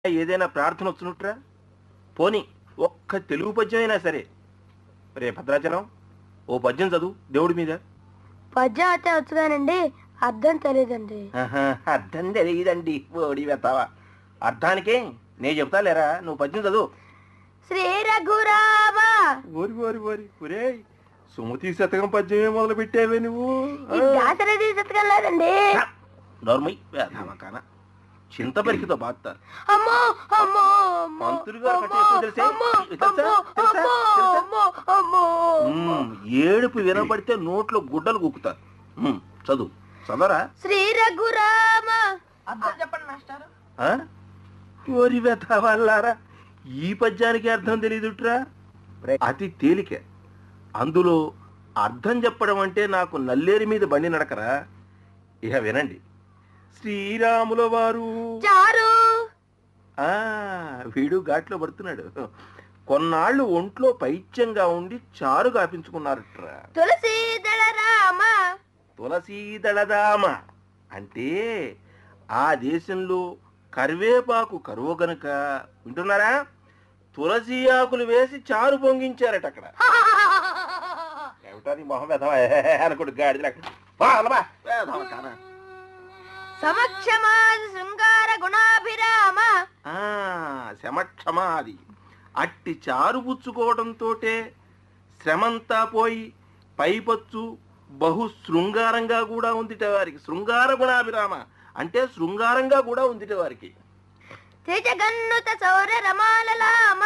ఏదైనా ప్రార్థన వచ్చునుట్రా? పోని ఒక్క తెలుగు పద్యం అయినా సరే. రే భద్రాచలం, ఓ పద్యం చదువు దేవుడి మీద. పద్యం అయితే వచ్చుగానండి, అర్థం తెలియదండి. అర్థం తెలియదండి ఓడి వెతావా? అర్థానికే నేను చెప్తా లేరా, నువ్వు పద్యం చదువు. శ్రీ రఘురామ. ఓరి ఓరి ఓరి ఒరే, సుమతి శతకం పద్యమే మొదలు పెట్టావే నువ్వు. దాసరథి శతకం లేదండి. నోర్మై వేదావా కాన చింతపరికితో బాగుతారు. అమ్మో అమ్మో మంత్రులు గారు ఏడుపు వినపడితే నోట్లో గుడ్డలు గుక్కుతారు. చదువు చదవరా. శ్రీ రఘురామ. చెప్పండి మాస్టారు. ఓరి వెతవాళ్ళారా, ఈ పద్యానికి అర్థం తెలియదుట్రా? అతి తేలిక. అందులో అర్థం చెప్పడం అంటే నాకు నల్లేరి మీద బండి నడకరా. ఇక వినండి. శ్రీరాముల వారు చారు. వీడు ఘాట్లో పడుతున్నాడు. కొన్నాళ్ళు ఒంట్లో పైత్యంగా ఉండి చారు కాపించుకున్నారట్రా. తులసీదళ రామ. తులసీదళదామ అంటే ఆ దేశంలో కరివేపాకు కరువు గనుక, వింటున్నారా, తులసి ఆకులు వేసి చారు పొంగించారట అక్కడ. ఏమిటా నీ మొహం వెధవా అనుకోడు గాడిద. సమక్షమాది శృంగార గుణాభిరామ. శమక్షమాది అట్టి చారు పుచ్చుకోవడంతోటే శ్రమంతా పోయి పైపచ్చు బహు శృంగారంగా కూడా ఉందిట వారికి. శృంగార గుణాభిరామ అంటే శృంగారంగా కూడా ఉందిట వారికి. త్రిజగన్నుత శౌర్య రమాలలామ.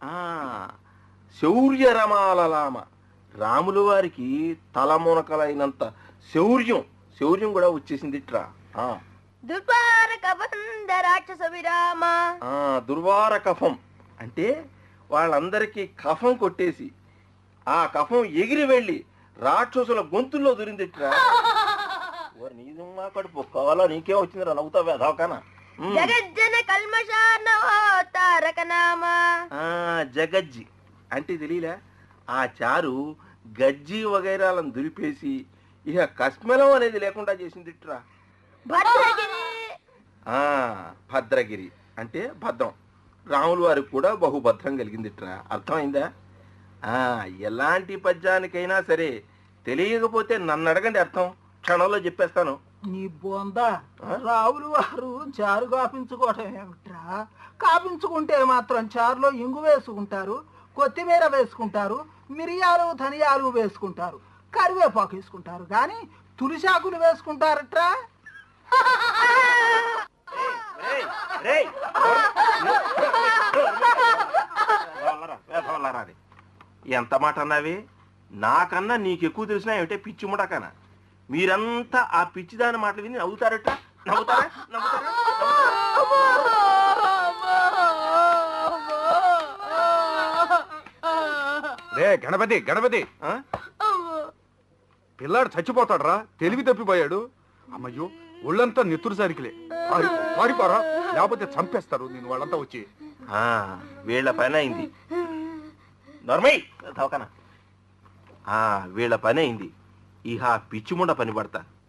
శౌర్య రమాలలామ, రాములు వారికి తలమునకలైనంత శౌర్యం కూడా వచ్చేసిందిట్రా. దుర్వార కబంధ రాక్షస విరామ. దుర్వార కఫం అంటే వాళ్ళందరికీ కఫం కొట్టేసి ఆ కఫం ఎగిరి వెళ్ళి రాక్షసుల గొంతుల్లో దురిందిట్రా. నీదు మా కడుపు కావాలా, నీకేం వచ్చిందిరా నవ్వుతావే అదవకానా. జగజ్జన కల్మషారకనామ. జగజ్జి అంటే తెలియలే, ఆ చారు గజ్జి వగైరాలను దులిపేసి ఇక కస్మెలం అనేది లేకుండా చేసిందిట్రా. భద్రగిరి. భద్రగిరి అంటే భద్రం. రాములు వారికి కూడా బహుభద్రం కలిగిందిట్రా. అర్థమైందా? ఎలాంటి పద్యానికైనా సరే తెలియకపోతే నన్ను అడగండి, అర్థం క్షణంలో చెప్పేస్తాను. నీ బోందా, రావులు వారు చారు కాపించుకోవటం ఏమిట్రా? కాపించుకుంటే మాత్రం చారులో ఇంగు వేసుకుంటారు, కొత్తిమీర వేసుకుంటారు, మిరియాలు ధనియాలు వేసుకుంటారు, కరివేపాకు వేసుకుంటారు, కానీ తులసాకులు వేసుకుంటారట్రా. ఎంత మాట అన్నావి? నాకన్నా నీకెక్కువ తెలిసినా ఏమిటే పిచ్చి ముడకనా? మీరంతా ఆ పిచ్చిదాని మాటలు విని నవ్వుతారట. నవ్వుతారా? రే గణపతి, పిల్లాడు చచ్చిపోతాడు రా, తెలివి తప్పిపోయాడు. అమ్మయ్యో, ఒళ్ళంతా నెత్తురు సరికిలే. పారిపోరా, లేకపోతే చంపేస్తారు నేను వాళ్ళంతా వచ్చి. వీళ్ళ పని అయింది. నర్మై దవకనా, వీళ్ళ పని అయింది. ఇహ పిచ్చిముండ పని పడతా.